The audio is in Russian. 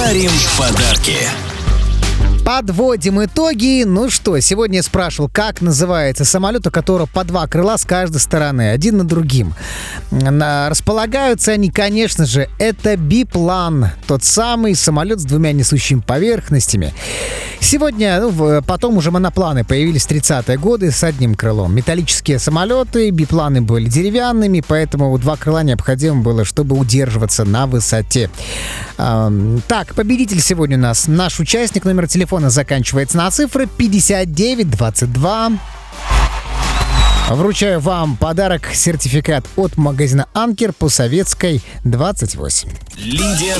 дарим подарки. Подводим итоги. Ну что, сегодня я спрашивал, как называется самолет, у которого по два крыла с каждой стороны, один над другим. Располагаются они, конечно же, это биплан, тот самый самолет с двумя несущими поверхностями. Сегодня, потом уже монопланы появились в 30-е годы с одним крылом. Металлические самолеты, бипланы были деревянными, поэтому два крыла необходимо было, чтобы удерживаться на высоте. Так, победитель сегодня у нас. Наш участник, номер телефона заканчивается на цифры 5922. Вручаю вам подарок, сертификат от магазина «Анкер» по Советской, 28. Лидия